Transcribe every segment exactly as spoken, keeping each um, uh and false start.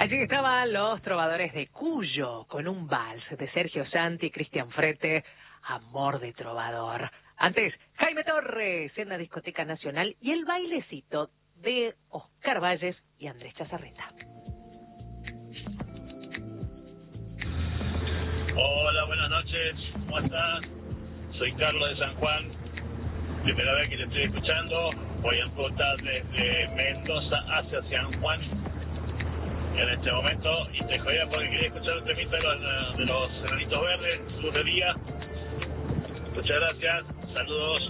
Allí estaban los trovadores de Cuyo, con un vals de Sergio Santi y Cristian Frete, Amor de Trovador. Antes, Jaime Torres en la Discoteca Nacional y el bailecito de Oscar Valles y Andrés Chazarreta. Hola, buenas noches, ¿cómo estás? Soy Carlos de San Juan, primera vez que te estoy escuchando. Voy en ruta desde Mendoza hacia San Juan en este momento y te jodía porque quería escuchar un temita de los, de los Enanitos Verdes, Luz de Día. Muchas gracias, saludos.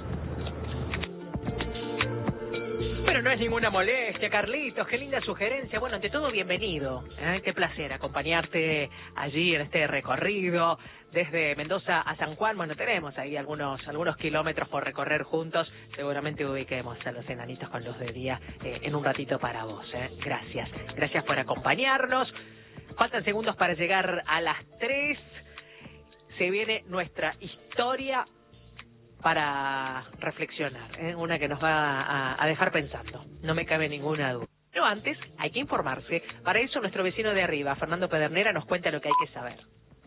Pero no es ninguna molestia, Carlitos, qué linda sugerencia. Bueno, ante todo, bienvenido. ¿eh? Qué placer acompañarte allí en este recorrido desde Mendoza a San Juan. Bueno, tenemos ahí algunos algunos kilómetros por recorrer juntos. Seguramente ubiquemos a los Enanitos con Luz de Día eh, en un ratito para vos. ¿eh? Gracias, gracias por acompañarnos. Faltan segundos para llegar a las tres. Se viene nuestra historia para reflexionar, ¿eh? Una que nos va a, a dejar pensando, no me cabe ninguna duda. Pero antes hay que informarse. Para eso nuestro vecino de arriba, Fernando Pedernera, nos cuenta lo que hay que saber.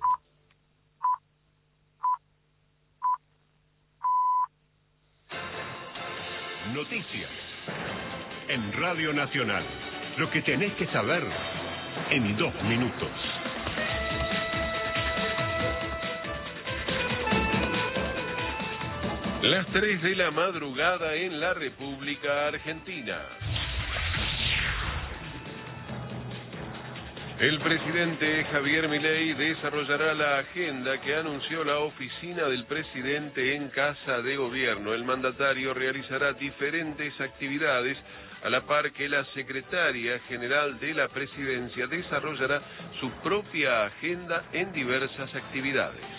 Noticias en Radio Nacional. Lo que tenés que saber en dos minutos. Las tres de la madrugada en la República Argentina. El presidente Javier Milei desarrollará la agenda que anunció la oficina del presidente en Casa de Gobierno. El mandatario realizará diferentes actividades a la par que la secretaria general de la presidencia desarrollará su propia agenda en diversas actividades.